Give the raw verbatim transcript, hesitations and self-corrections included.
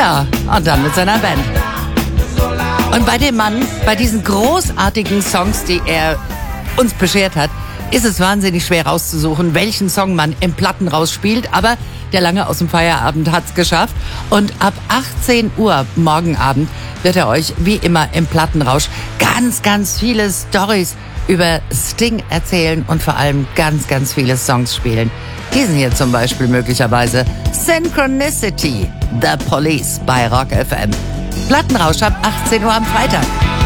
Ja, und dann mit seiner Band. Und bei dem Mann, bei diesen großartigen Songs, die er uns beschert hat, ist es wahnsinnig schwer rauszusuchen, welchen Song man im Plattenrausch spielt. Aber der Lange aus dem Feierabend hat's geschafft. Und ab achtzehn Uhr morgen Abend wird er euch wie immer im Plattenrausch ganz, ganz viele Storys über Sting erzählen und vor allem ganz, ganz viele Songs spielen. Diesen hier zum Beispiel möglicherweise. Synchronicity, The Police bei Rock F M. Plattenrausch ab achtzehn Uhr am Freitag.